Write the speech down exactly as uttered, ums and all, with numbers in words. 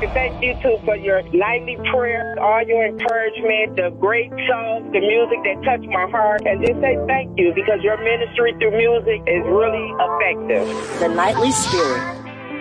to thank you, too, for your nightly prayer, all your encouragement, the great songs, the music that touched my heart, and just say thank you because your ministry through music is really effective. The Nightly Spirit.